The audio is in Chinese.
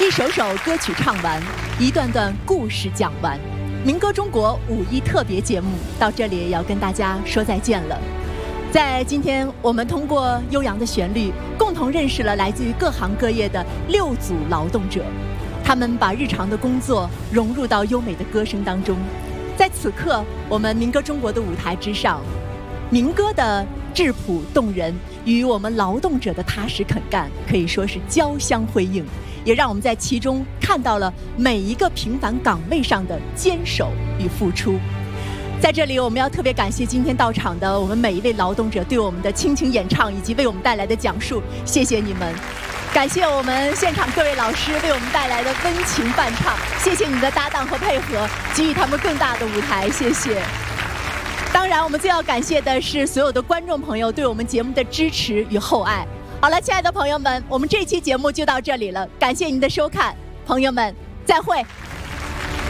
一首首歌曲唱完，一段段故事讲完，民歌中国5·1特别节目到这里也要跟大家说再见了。在今天，我们通过悠扬的旋律，共同认识了来自于各行各业的6组劳动者，他们把日常的工作融入到优美的歌声当中。在此刻，我们民歌中国的舞台之上，民歌的质朴动人与我们劳动者的踏实肯干可以说是交相辉映，也让我们在其中看到了每一个平凡岗位上的坚守与付出。在这里，我们要特别感谢今天到场的我们每一位劳动者对我们的倾情演唱以及为我们带来的讲述，谢谢你们。感谢我们现场各位老师为我们带来的温情伴唱，谢谢你的搭档和配合，给予他们更大的舞台，谢谢。当然，我们最要感谢的是所有的观众朋友对我们节目的支持与厚爱。好了，亲爱的朋友们，我们这期节目就到这里了，感谢您的收看，朋友们，再会。